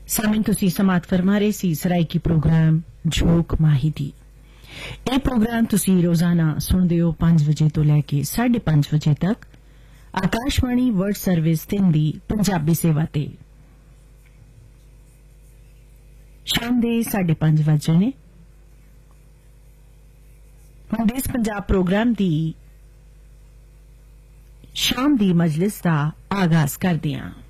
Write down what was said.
ਸਾਮਿਨ ਤੁਸੀਂ ਸਮਾਤ ਫਰਮਾ ਰਹੇ ਸੀ ਸਰਾਇਕੀ ਪ੍ਰੋਗਰਾਮ ਝੋਕ ਮਾਹੀ ਦੀ। ਇਹ ਪ੍ਰੋਗਰਾਮ ਤੁਸੀਂ ਰੋਜ਼ਾਨਾ ਸੁਣਦੇ ਹੋ 5 ਵਜੇ ਤੋਂ ਲੈ ਕੇ 5:30 ਵਜੇ ਤੱਕ ਆਕਾਸ਼ਵਾਣੀ ਵਰਲਡ ਸਰਵਿਸ 3 ਦੀ ਪੰਜਾਬੀ ਸੇਵਾ ਤੇ। ਸ਼ਾਮ ਦੇ 5:30 ਵਜੇ ਨੇ। ਹੁਣ ਦੇਸ ਪੰਜਾਬ ਪ੍ਰੋਗਰਾਮ ਦੀ ਸ਼ਾਮ ਦੀ ਮਜਲਿਸ ਦਾ ਆਗਾਜ਼ ਕਰਦੇ ਹਾਂ।